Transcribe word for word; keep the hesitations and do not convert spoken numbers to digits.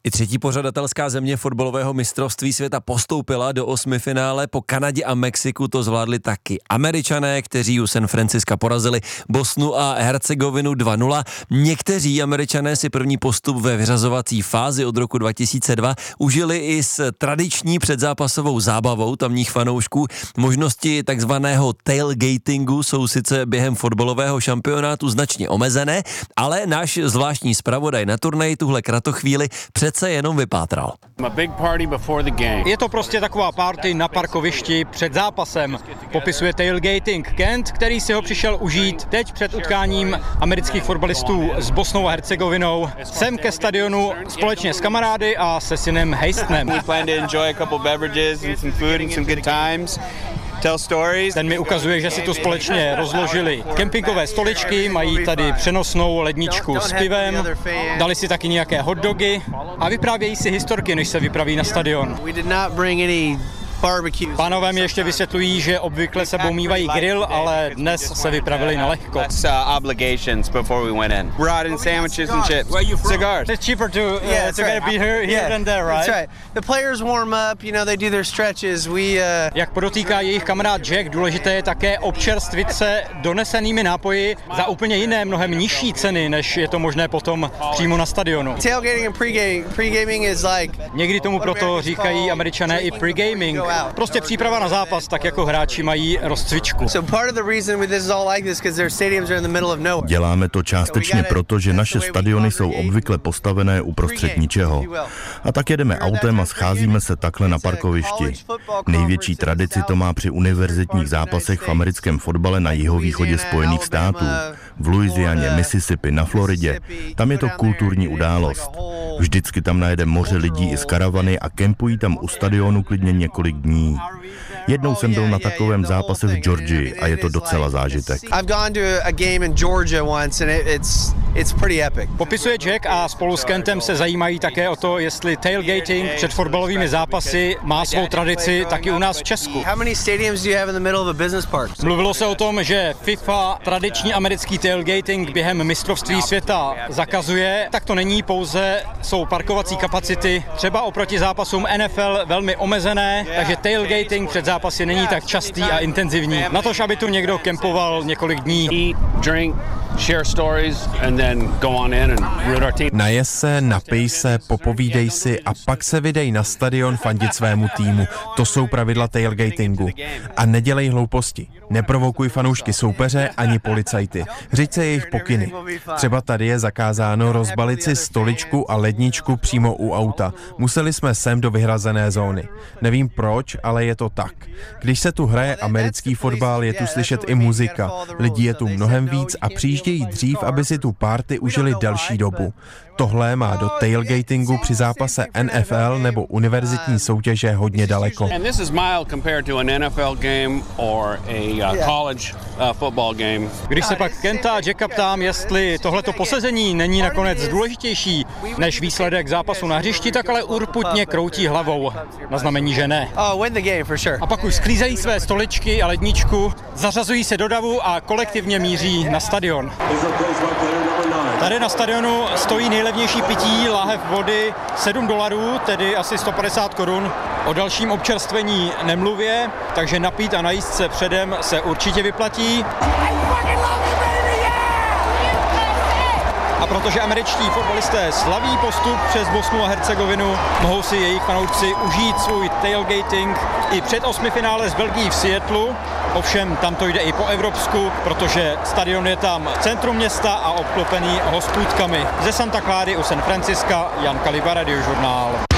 I třetí pořadatelská země fotbalového mistrovství světa postoupila do osmifinále, po Kanadě a Mexiku to zvládli taky Američané, kteří u San Francisca porazili Bosnu a Hercegovinu dva nula. Někteří Američané si první postup ve vyřazovací fázi od roku dva tisíce dva užili i s tradiční předzápasovou zábavou tamních fanoušků. Možnosti takzvaného tailgatingu jsou sice během fotbalového šampionátu značně omezené, ale náš zvláštní zpravodaj na turnaji tuhle kratochvíli přece jenom vypátral. Je to prostě taková party na parkovišti před zápasem. Popisuje tailgating Kent, který si ho přišel užít teď před utkáním amerických fotbalistů s Bosnou a Hercegovinou. Sem ke stadionu společně s kamarády a se synem Hastenem. Ten mi ukazuje, že si tu společně rozložili kempingové stoličky, mají tady přenosnou ledničku s pivem, dali si taky nějaké hotdogy a vyprávějí si historky, než se vypraví na stadion. Pánové mi ještě vysvětlují, že obvykle sebou mívají grill, ale dnes se vypravili na lehko. It's cheaper to uh, to get a beer here than there, right? That's right. The players warm up, you know, they do their stretches. We uh... Jak podotýká jejich kamarád Jack, důležité je také občerstvit se donesenými nápoji za úplně jiné, mnohem nižší ceny, než je to možné potom přímo na stadionu. Tailgating and pregaming, pregaming is like Někdy tomu proto říkají Američané i pregaming. Prostě příprava na zápas, tak jako hráči mají rozcvičku. Děláme to částečně proto, že naše stadiony jsou obvykle postavené uprostřed ničeho. A tak jedeme autem a scházíme se takhle na parkovišti. Největší tradici to má při univerzitních zápasech v americkém fotbale na jihovýchodě Spojených států. V Louisianě, Mississippi, na Floridě. Tam je to kulturní událost. Vždycky tam najede moře lidí i z karavany a kempují tam u stadionu klidně několik dní. Jednou jsem byl na takovém zápase v Georgii a je to docela zážitek. Popisuje Jack a spolu s Kentem se zajímají také o to, jestli tailgating před fotbalovými zápasy má svou tradici taky u nás v Česku. Mluvilo se o tom, že FIFA tradiční americký tailgating během mistrovství světa zakazuje. Tak to není, pouze jsou parkovací kapacity třeba oproti zápasům N F L velmi omezené, takže tailgating před zápasy není tak častý a intenzivní. Natož, aby tu někdo kempoval několik dní. Najes se, napij se, popovídej si a pak se vydej na stadion fandit svému týmu. To jsou pravidla tailgatingu. A nedělej hlouposti. Neprovokuj fanoušky soupeře ani policajty. Řiď se jejich pokyny. Třeba tady je zakázáno rozbalit si stoličku a ledničku přímo u auta. Museli jsme sem do vyhrazené zóny. Nevím proč, ale je to tak. Když se tu hraje americký fotbal, je tu slyšet i muzika. Lidí je tu mnohem víc a přijíždějí dřív, aby si tu party užili delší dobu. Tohle má do tailgatingu při zápase N F L nebo univerzitní soutěže hodně daleko. Když se pak Kenta a Jacka ptám, jestli tohleto posezení není nakonec důležitější než výsledek zápasu na hřišti, tak ale urputně kroutí hlavou na znamení, že ne. A pak už sklízejí své stoličky a ledničku, zařazují se do davu a kolektivně míří na stadion. Tady na stadionu stojí nejlevnější pití, láhev vody sedm dolarů, tedy asi sto padesát korun. O dalším občerstvení nemluvě, takže napít a najíst se předem se určitě vyplatí. A protože američtí fotbalisté slaví postup přes Bosnu a Hercegovinu, mohou si jejich fanoušci užít svůj tailgating i před osmifinále s Belgií v Seattlu. Ovšem tam to jde i po evropsku, protože stadion je tam v centru města a obklopený hospůdkami. Ze Santa Cláry u San Francisca, Jan Kaliba, Radiožurnál.